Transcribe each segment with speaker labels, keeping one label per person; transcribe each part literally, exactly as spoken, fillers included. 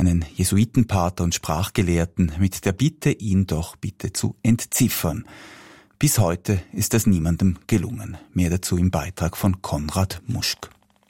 Speaker 1: einen Jesuitenpater und Sprachgelehrten, mit der Bitte, ihn doch bitte zu entziffern. Bis heute ist das niemandem gelungen. Mehr dazu im Beitrag von Konrad Muschk.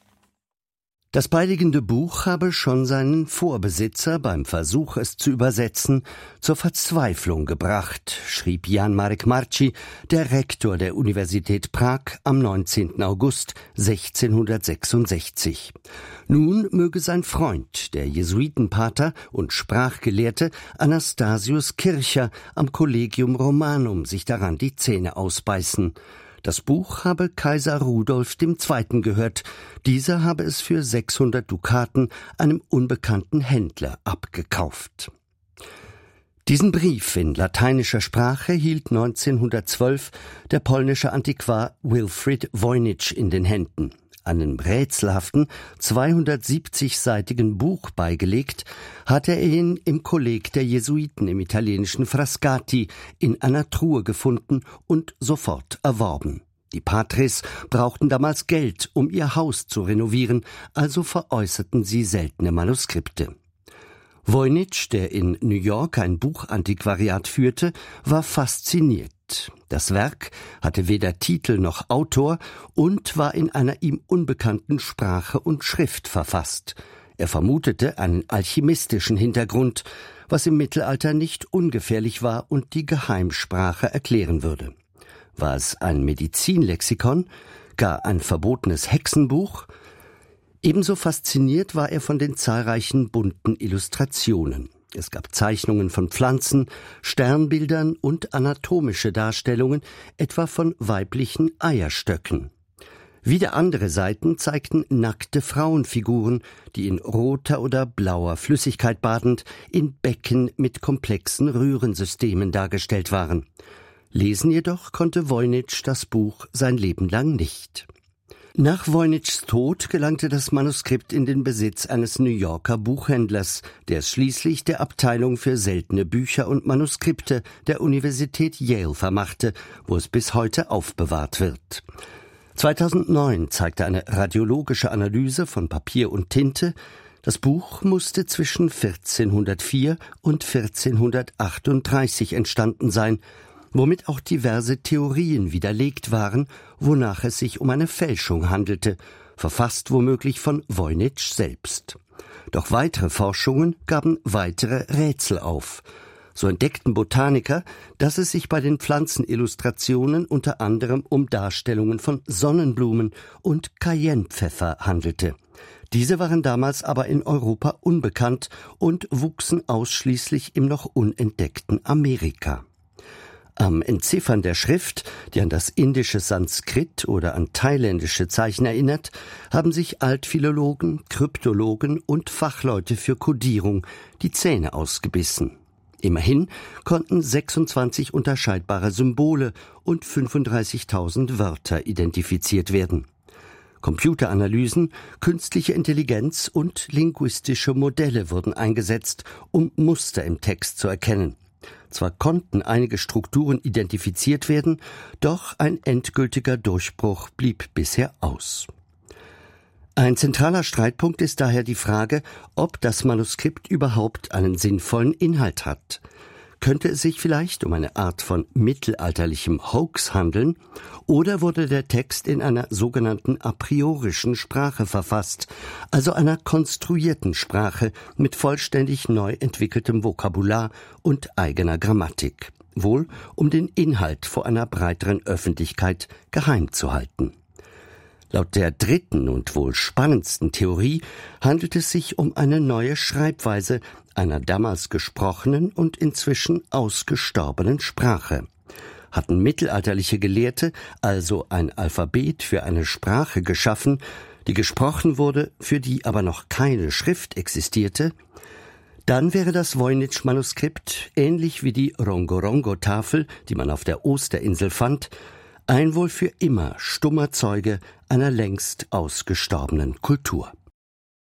Speaker 2: Das beiliegende Buch habe schon seinen Vorbesitzer beim Versuch, es zu übersetzen, zur Verzweiflung gebracht, schrieb Jan Marek Marci, der Rektor der Universität Prag, am neunzehnten August sechzehnhundertsechsundsechzig. Nun möge sein Freund, der Jesuitenpater und Sprachgelehrte Anastasius Kircher am Collegium Romanum, sich daran die Zähne ausbeißen. Das Buch habe Kaiser Rudolf der Zweite gehört. Dieser habe es für sechshundert Dukaten einem unbekannten Händler abgekauft. Diesen Brief in lateinischer Sprache hielt neunzehnhundertzwölf der polnische Antiquar Wilfrid Voynich in den Händen. Einem rätselhaften, zweihundertsiebzigseitigen Buch beigelegt, hatte er ihn im Kolleg der Jesuiten im italienischen Frascati in einer Truhe gefunden und sofort erworben. Die Patres brauchten damals Geld, um ihr Haus zu renovieren, also veräußerten sie seltene Manuskripte. Voynich, der in New York ein Buchantiquariat führte, war fasziniert. Das Werk hatte weder Titel noch Autor und war in einer ihm unbekannten Sprache und Schrift verfasst. Er vermutete einen alchemistischen Hintergrund, was im Mittelalter nicht ungefährlich war und die Geheimsprache erklären würde. War es ein Medizinlexikon, gar ein verbotenes Hexenbuch? Ebenso fasziniert war er von den zahlreichen bunten Illustrationen. Es gab Zeichnungen von Pflanzen, Sternbildern und anatomische Darstellungen, etwa von weiblichen Eierstöcken. Wieder andere Seiten zeigten nackte Frauenfiguren, die in roter oder blauer Flüssigkeit badend in Becken mit komplexen Röhrensystemen dargestellt waren. Lesen jedoch konnte Voynich das Buch sein Leben lang nicht. Nach Voynichs Tod gelangte das Manuskript in den Besitz eines New Yorker Buchhändlers, der es schließlich der Abteilung für seltene Bücher und Manuskripte der Universität Yale vermachte, wo es bis heute aufbewahrt wird. zweitausendneun zeigte eine radiologische Analyse von Papier und Tinte, das Buch musste zwischen vierzehnhundertvier und vierzehnhundertachtunddreißig entstanden sein, womit auch diverse Theorien widerlegt waren, wonach es sich um eine Fälschung handelte, verfasst womöglich von Voynich selbst. Doch weitere Forschungen gaben weitere Rätsel auf. So entdeckten Botaniker, dass es sich bei den Pflanzenillustrationen unter anderem um Darstellungen von Sonnenblumen und Cayennepfeffer handelte. Diese waren damals aber in Europa unbekannt und wuchsen ausschließlich im noch unentdeckten Amerika. Am Entziffern der Schrift, die an das indische Sanskrit oder an thailändische Zeichen erinnert, haben sich Altphilologen, Kryptologen und Fachleute für Kodierung die Zähne ausgebissen. Immerhin konnten sechsundzwanzig unterscheidbare Symbole und fünfunddreißigtausend Wörter identifiziert werden. Computeranalysen, künstliche Intelligenz und linguistische Modelle wurden eingesetzt, um Muster im Text zu erkennen. Zwar konnten einige Strukturen identifiziert werden, doch ein endgültiger Durchbruch blieb bisher aus. Ein zentraler Streitpunkt ist daher die Frage, ob das Manuskript überhaupt einen sinnvollen Inhalt hat. Könnte es sich vielleicht um eine Art von mittelalterlichem Hoax handeln, oder wurde der Text in einer sogenannten a priorischen Sprache verfasst, also einer konstruierten Sprache mit vollständig neu entwickeltem Vokabular und eigener Grammatik, wohl um den Inhalt vor einer breiteren Öffentlichkeit geheim zu halten. Laut der dritten und wohl spannendsten Theorie handelt es sich um eine neue Schreibweise einer damals gesprochenen und inzwischen ausgestorbenen Sprache. Hatten mittelalterliche Gelehrte also ein Alphabet für eine Sprache geschaffen, die gesprochen wurde, für die aber noch keine Schrift existierte? Dann wäre das Voynich-Manuskript, ähnlich wie die Rongorongo-Tafel, die man auf der Osterinsel fand, ein wohl für immer stummer Zeuge einer längst ausgestorbenen Kultur.